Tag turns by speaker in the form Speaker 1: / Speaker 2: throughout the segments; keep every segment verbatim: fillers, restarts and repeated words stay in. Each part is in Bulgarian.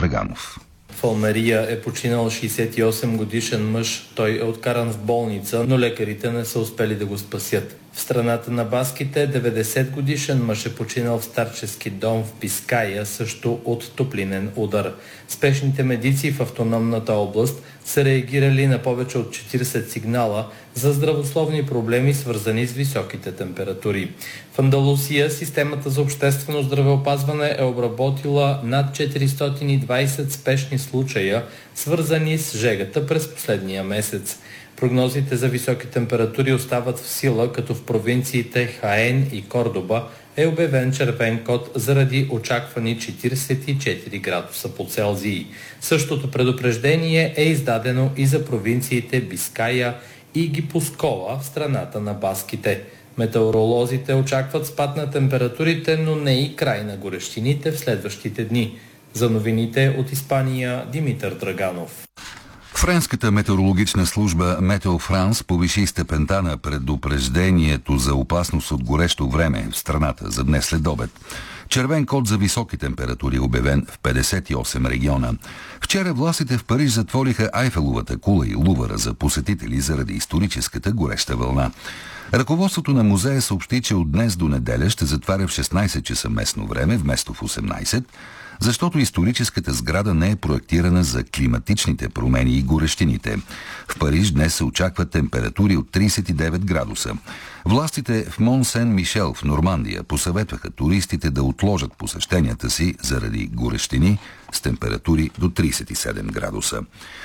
Speaker 1: Драганов.
Speaker 2: В Алмерия е починал шейсет и осем годишен мъж. Той е откаран в болница, но лекарите не са успели да го спасят. В страната на баските деветдесет годишен мъж е починал в старчески дом в Биская, също от топлинен удар. Спешните медици в автономната област са реагирали на повече от четирийсет сигнала за здравословни проблеми, свързани с високите температури. В Андалусия системата за обществено здравеопазване е обработила над четиристотин и двадесет спешни случая, свързани с жегата през последния месец. Прогнозите за високи температури остават в сила, като в провинциите Хаен и Кордоба е обявен червен код заради очаквани четиридесет и четири градуса по Целзий. Същото предупреждение е издадено и за провинциите Биская и Гипускола в страната на баските. Метеоролозите очакват спад на температурите, но не и край на горещините в следващите дни. За новините от Испания, Димитър Драганов.
Speaker 1: Френската метеорологична служба Метео Франс повиши степента на предупреждението за опасност от горещо време в страната за днес след обед. Червен код за високи температури е обявен в петдесет и осем региона. Вчера властите в Париж затвориха Айфеловата кула и Лувъра за посетители заради историческата гореща вълна. Ръководството на музея съобщи, че от днес до неделя ще затваря в шестнадесет часа местно време, вместо в осемнадесет, защото историческата сграда не е проектирана за климатичните промени и горещините. В Париж днес се очакват температури от тридесет и девет градуса. Властите в Мон-Сен-Мишел в Нормандия посъветваха туристите да отложат посещенията си заради горещини с температури до тридесет и седем градуса.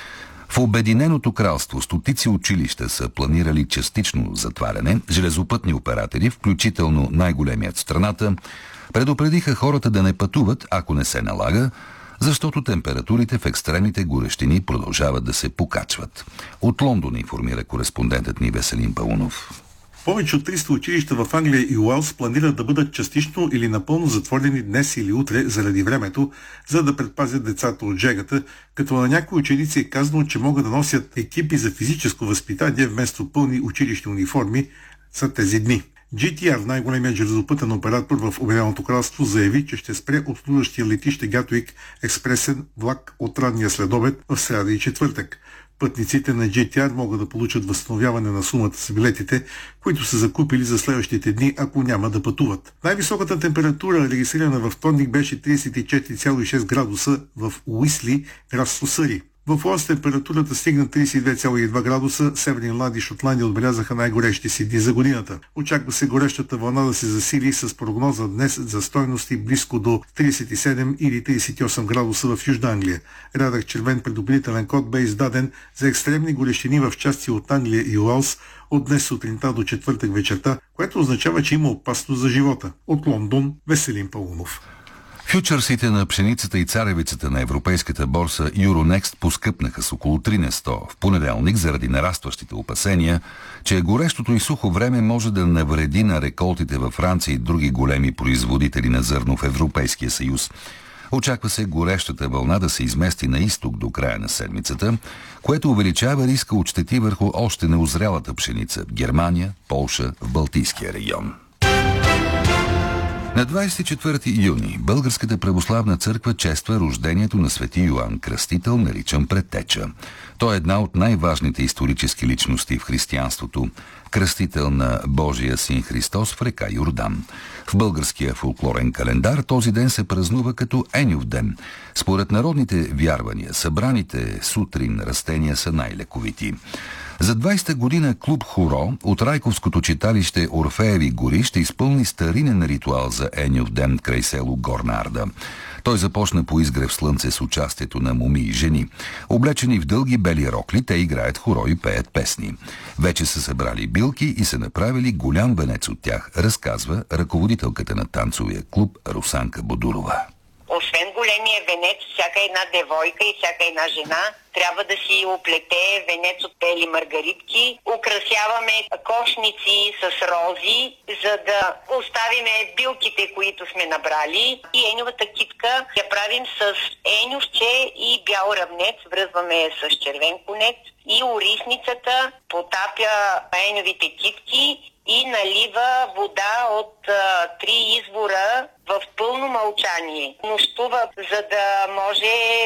Speaker 1: В Обединеното кралство стотици училища са планирали частично затваряне. Железопътни оператори, включително най-големият в страната, предупредиха хората да не пътуват, ако не се налага, защото температурите в екстремните горещини продължават да се покачват. От Лондон информира кореспондентът ни Веселин Паунов.
Speaker 3: Повече от триста училища в Англия и Уелс планират да бъдат частично или напълно затворени днес или утре заради времето, за да предпазят децата от жегата, като на някои ученици е казано, че могат да носят екипи за физическо възпитание вместо пълни училищни униформи за тези дни. джи ти ар, най-големият железопътен оператор в Обединеното кралство, заяви, че ще спре обслужващия летище Гатуик експресен влак от ранния следобед в сряда и четвъртък. Пътниците на джи ти ар могат да получат възстановяване на сумата с билетите, които са закупили за следващите дни, ако няма да пътуват. Най-високата температура, регистрирана във вторник, беше тридесет и четири цяло и шест градуса в Уисли, градство Съри. В Уелс температурата стигна тридесет и две цяло и два градуса, Северна Ирландия и Шотландия отбелязаха най-горещи си дни за годината. Очаква се горещата вълна да се засили с прогноза днес за стойности близко до тридесет и седем или тридесет и осем градуса в Южна Англия. Рядък червен предупредителен код бе издаден за екстремни горещини в части от Англия и Уелс от днес сутринта до четвъртък вечерта, което означава, че има опасност за живота. От Лондон, Веселин Паунов.
Speaker 1: Фючърсите на пшеницата и царевицата на европейската борса Euronext поскъпнаха с около три на сто в понеделник заради нарастващите опасения, че горещото и сухо време може да навреди на реколтите във Франция и други големи производители на зърно в Европейския съюз. Очаква се горещата вълна да се измести на изток до края на седмицата, което увеличава риска от щети върху още неозрялата пшеница в Германия, Полша, в Балтийския регион. На двадесет и четвърти юни Българската православна църква чества рождението на свети Йоан Кръстител, наричан Предтеча. Той е една от най-важните исторически личности в християнството. Кръстител на Божия син Христос в река Йордан. В българския фолклорен календар този ден се празнува като Еньов ден. Според народните вярвания, събраните сутрин растения са най-лековити. За двадесета година клуб Хоро от Райковското читалище Орфееви гори ще изпълни старинен ритуал за Еньов ден край село Горна Арда. Той започна по изгрев слънце с участието на моми и жени. Облечени в дълги бели рокли, те играят хоро и пеят песни. Вече са събрали билки и са направили голям венец от тях, разказва ръководителката на танцовия клуб Русанка Бодурова.
Speaker 4: Освен големия венец, всяка една девойка и всяка една жена трябва да си оплете венец от бели маргаритки. Украсяваме кошници с рози, за да оставиме билките, които сме набрали. И еньовата китка я правим с еньовче и бял равнец, връзваме я с червен конец. И орисницата потапя еньовите китки и налива вода от а, три извора в пълно мълчание. Нощува, за да може